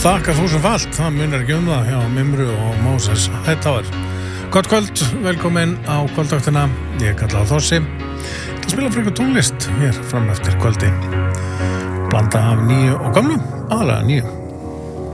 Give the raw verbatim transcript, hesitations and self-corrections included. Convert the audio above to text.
Þakka þú sem falt, það munar ekki um það hjá Mimru og Moses Hightower. Gott kvöld, velkomin á kvöldvaktina. Ég kalla á Þossi. Það spila frekar tónlist hér fram eftir kvöldi. Blanda af nýju og gamlu, aðalega nýju.